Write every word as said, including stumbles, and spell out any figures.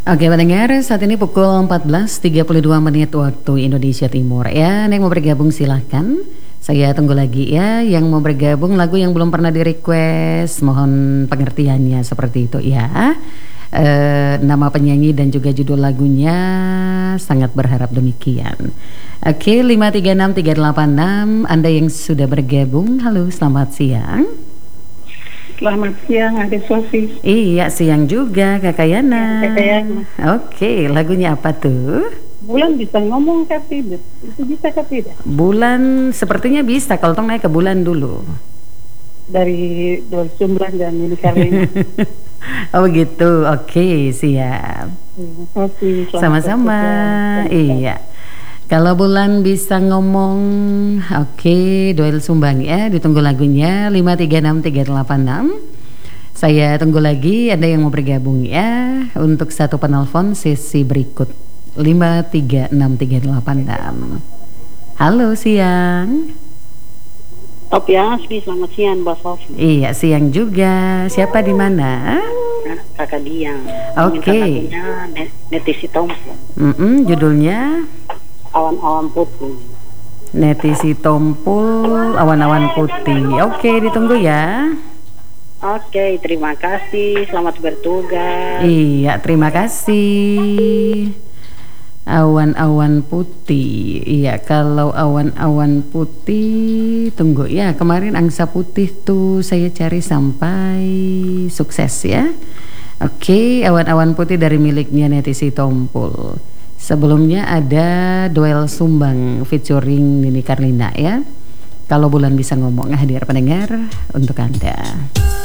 Oke pendengar, saat ini pukul empat belas tiga puluh dua menit waktu Indonesia Timur ya. Yang mau bergabung silahkan. Saya tunggu lagi ya. Yang mau bergabung lagu yang belum pernah di request, mohon pengertiannya seperti itu ya. E, nama penyanyi dan juga judul lagunya sangat berharap demikian. Oke, lima tiga enam tiga delapan enam. Anda yang sudah bergabung, halo selamat siang. Selamat siang, Adik Sofi. Iya, siang juga, Kakak Yana. Ya, Kakak Yana. Oke, lagunya apa tuh? Bulan bisa ngomong kah tidak? Itu bisa kah tidak? Bulan sepertinya bisa, kalau tong naik ke bulan dulu. Dari Dol Sumbrang dan ini Karlina. Oh gitu, oke, siap. Sofi, sama-sama, iya. Kalau bulan bisa ngomong, oke, okay, Doel Sumbang ya, ditunggu lagunya lima tiga enam tiga delapan enam. Saya tunggu lagi, ada yang mau bergabung ya, untuk satu penelpon sesi berikut lima tiga enam tiga delapan enam. Halo siang. Top ya, selamat siang Mbak Sofi. Iya, siang juga. Siapa di mana? Nah, Kakak Diang. Oke. Okay. Netisi Tompo. Mm-mm, judulnya Awan-awan putih. Netisi Tompul, awan-awan putih. Oke, ditunggu ya. Oke, terima kasih. Selamat bertugas. Iya, terima kasih. Awan-awan putih. Iya, kalau awan-awan putih, tunggu ya. Kemarin angsa putih tuh saya cari sampai sukses ya. Oke, awan-awan putih dari miliknya Netisi Tompul. Sebelumnya ada Doel Sumbang featuring Nini Karlina ya. Kalau bulan bisa ngomong, hadir pendengar untuk Anda.